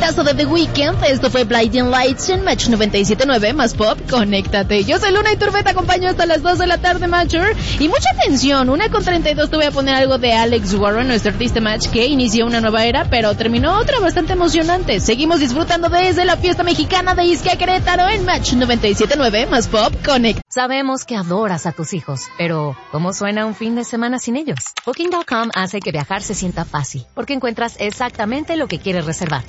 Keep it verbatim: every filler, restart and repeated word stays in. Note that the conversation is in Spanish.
hitazo de The Weeknd. Esto fue Blinding Lights en Match noventa y siete punto nueve más Pop. Conéctate. Yo soy Luna y Turbe, te acompaño hasta las dos de la tarde, Matcher. Y mucha atención, una con treinta y dos te voy a poner algo de Alex Warren, nuestro artista Match, que inició una nueva era, pero terminó otra bastante emocionante. Seguimos disfrutando desde la fiesta mexicana de Ixca, Querétaro en Match noventa y siete punto nueve más Pop. Connect. Sabemos que adoras a tus hijos, pero ¿cómo suena un fin de semana sin ellos? Booking punto com hace que viajar se sienta fácil, porque encuentras exactamente lo que quieres reservar.